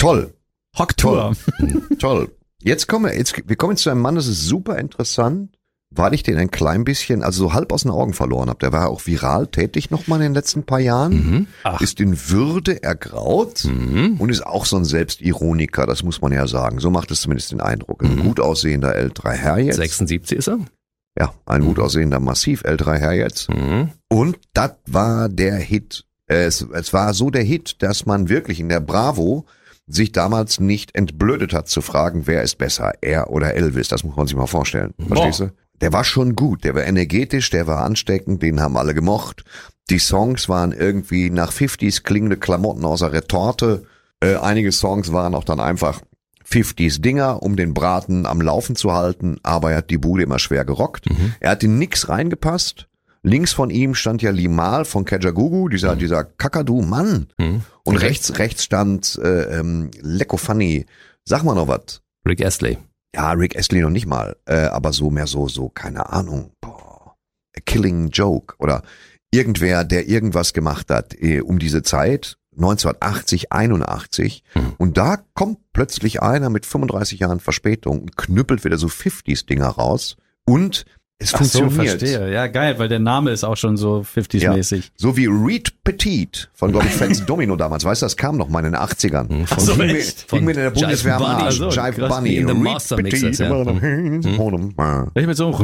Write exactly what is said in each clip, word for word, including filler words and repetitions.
Toll. Hocktour. Toll. Toll. Jetzt kommen wir, jetzt, wir kommen jetzt zu einem Mann, das ist super interessant, weil ich den ein klein bisschen, also so halb aus den Augen verloren habe. Der war auch viral tätig nochmal in den letzten paar Jahren, Mhm. Ach. ist in Würde ergraut Mhm. und ist auch so ein Selbstironiker, das muss man ja sagen. So macht es zumindest den Eindruck. Ein gut aussehender älterer Herr jetzt. sechsundsiebzig ist er. Ja, ein gut aussehender, massiv älterer Herr jetzt. Mhm. Und das war der Hit. Es, es war so der Hit, dass man wirklich in der Bravo sich damals nicht entblödet hat zu fragen, wer ist besser, er oder Elvis. Das muss man sich mal vorstellen. Verstehst du? Der war schon gut, der war energetisch, der war ansteckend, den haben alle gemocht. Die Songs waren irgendwie nach fünfziger klingende Klamotten aus der Retorte. Äh, einige Songs waren auch dann einfach fünfziger Dinger, um den Braten am Laufen zu halten, aber er hat die Bude immer schwer gerockt. Mhm. Er hat in nix reingepasst. Links von ihm stand ja Limal von Kajagoogoo, dieser, mhm. dieser Kakadu, Mann. Mhm. Und rechts, rechts stand äh, ähm, Lecko Funny. Sag mal noch was. Rick Astley. Ja, Rick Astley noch nicht mal, äh, aber so mehr so, so, keine Ahnung. Boah, a Killing Joke oder irgendwer, der irgendwas gemacht hat äh, um diese Zeit, neunzehnhundertachtzig, einundachtzig. Mhm. Und da kommt plötzlich einer mit fünfunddreißig Jahren Verspätung und knüppelt wieder so fünfziger-Dinger raus und es Ach so, funktioniert. verstehe. Ja, geil, weil der Name ist auch schon so fünfziger-mäßig. So wie Reed Petit von, glaube ich, Fats Domino damals. Weißt du, das kam noch mal in den achtzigern. Von, so, Ging mir, echt? ging mir in der Jive Bundeswehr am Bunny. Arsch. Also, Jive krass, Bunny. wie in The Reed Master Petit. Mixers, ja. Ich mit so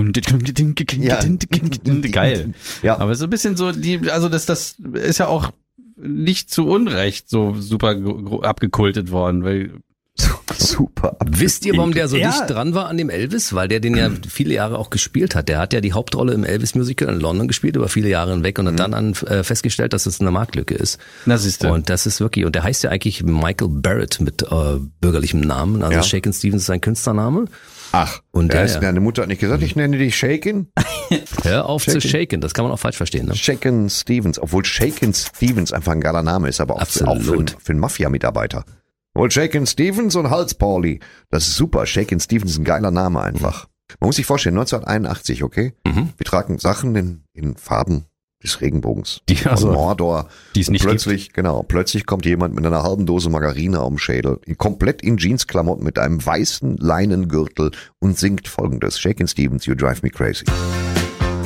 geil. Ja. Aber so ein bisschen so die, also das, das ist ja auch nicht zu Unrecht so super gro- abgekultet worden, weil Super. Wisst ihr, warum der so Ja. dicht dran war an dem Elvis? Weil der den ja viele Jahre auch gespielt hat. Der hat ja die Hauptrolle im Elvis-Musical in London gespielt, über viele Jahre hinweg und hat dann an, äh, festgestellt, dass es eine Marktlücke ist. na siehst du. Und das ist wirklich, und der heißt ja eigentlich Michael Barrett mit äh, bürgerlichem Namen. Also Ja. Shakin' Stevens ist sein Künstlername. Ach, Und und der- ist, deine Mutter hat nicht gesagt, ich nenne dich Shaken? Hör auf Shakin'. zu shaken, das kann man auch falsch verstehen. Ne? Shaken Stevens, obwohl Shaken Stevens einfach ein geiler Name ist, aber auch, für, auch für, Absolut. für einen Mafia-Mitarbeiter. Und Shaken Stevens und Hals Pauli. Das ist super. Shaken Stevens ist ein geiler Name einfach. Man muss sich vorstellen, neunzehnhunderteinundachtzig, okay? Mhm. Wir tragen Sachen in, in Farben des Regenbogens. Die- Aus also, Mordor. die es Und nicht plötzlich, genau, plötzlich kommt jemand mit einer halben Dose Margarine auf dem Schädel, in, komplett in Jeansklamotten mit einem weißen Leinengürtel und singt folgendes. Shaken Stevens, You Drive Me Crazy.